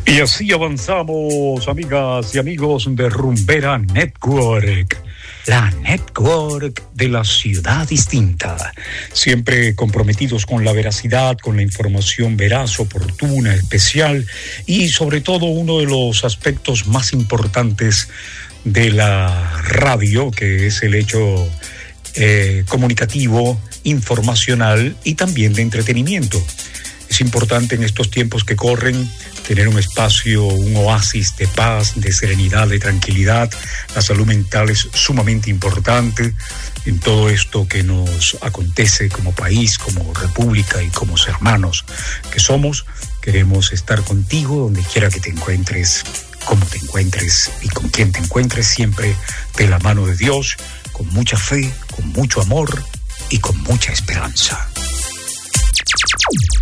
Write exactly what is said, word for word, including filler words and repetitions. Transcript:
Y así avanzamos, amigas y amigos de Rumbera Network, la network de la ciudad distinta. Siempre comprometidos con la veracidad, con la información veraz, oportuna, especial y sobre todo uno de los aspectos más importantes de la radio, que es el hecho eh, comunicativo, informacional y también de entretenimiento. Es importante en estos tiempos que corren tener un espacio, un oasis de paz, de serenidad, de tranquilidad. La salud mental es sumamente importante en todo esto que nos acontece como país, como república y como hermanos que somos. Queremos estar contigo donde quiera que te encuentres, como te encuentres y con quien te encuentres, siempre de la mano de Dios, con mucha fe, con mucho amor y con mucha esperanza.